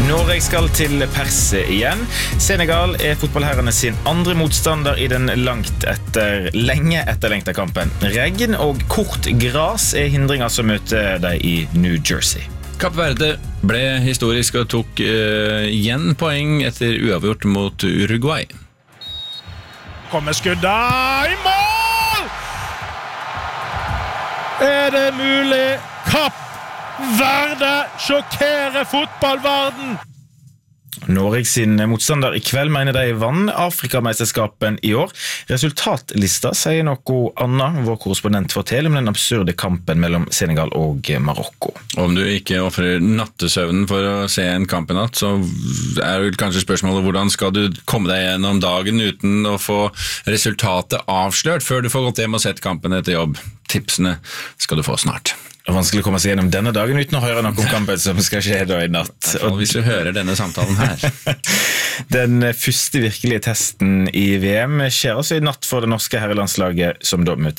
Norge skal til Perse igjen. Senegal fotballherrene sin andre motstander I den lenge etterlengte kampen. Regn og kort gras hindringer som møter deg I New Jersey. Kapp Verde ble historisk og tok igjen poeng etter uavgjort mot Uruguay. Kommer skuddet I mål! Det mulig? Kapp Verde sjokkerer fotballverden! Norge sin motstander I kveld mener de vann Afrikamesterskapen I år. Resultatlista sier noe annet. Vår korrespondent forteller om den absurde kampen mellom Senegal og Marokko. Om du ikke offrer nattesøvnen for å se en kamp I natt, så vel kanskje spørsmålet hvordan skal du komme deg gjennom dagen uten å få resultatet avslørt før du får gått hjem og sett kampen etter jobb. Tipsene skal du få snart. Det vanskelig å komme seg gjennom denne dagen uten å høre noe om kampen som skal skje da I natt. Og hvis du hører denne samtalen her. Den første virkelige testen I VM skjer altså I natt for det norske herrelandslaget som da møter